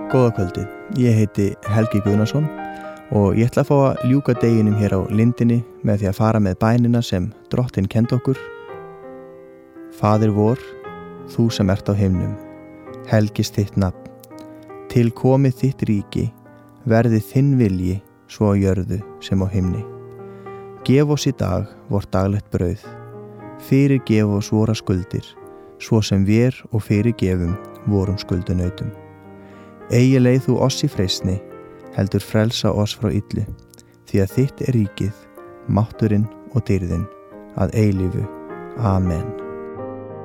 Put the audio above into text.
Góða kvöldið, ég heiti Helgi Guðnason og ég ætla að fá að ljúka deginum hér á Lindinni með því að fara með bænina sem Drottinn kenndi okkur. Faðir vor, þú sem ert á himnum, helgist þitt nafn, til komið þitt ríki, verði þinn vilji svo á jörðu sem á himni. Gef oss í dag vort daglegt brauð, fyrirgef oss vora skuldir, svo sem vér og fyrirgefum vorum skuldunautum. Eigi leið þú oss í freistni, heldur frelsa oss frá illu, því að þitt er ríkið, mátturinn og dýrðin að eilífu. Amen.